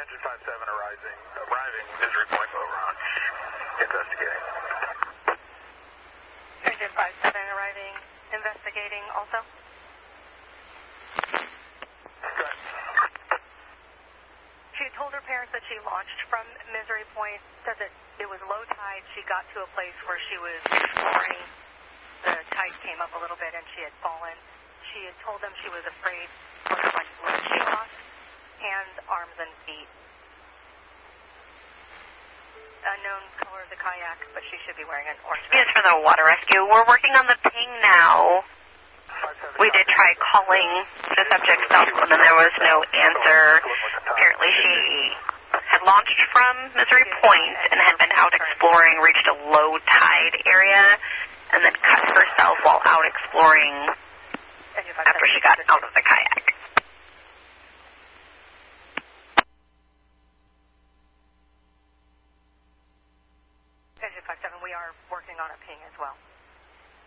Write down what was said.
Engine 57 arriving Misery Point, over on. Investigating. Engine 57 arriving, investigating also. Okay. She told her parents that she launched from Misery Point, said that it was low tide. She got to a place where she was exploring. The tide came up a little bit and she had fallen. She had told them she was afraid of a bunch of blood she lost, hands, arms, and feet. Unknown color of the kayak, but she should be wearing an orange. Yes, for the water rescue. We're working on the ping now. We did try calling the subject's cell phone and there was no answer. Apparently she had launched from Misery Point and had been out exploring, reached a low tide area, and then cut herself while out exploring after she got out of the kayak. Engine 57, we are working on a ping as well.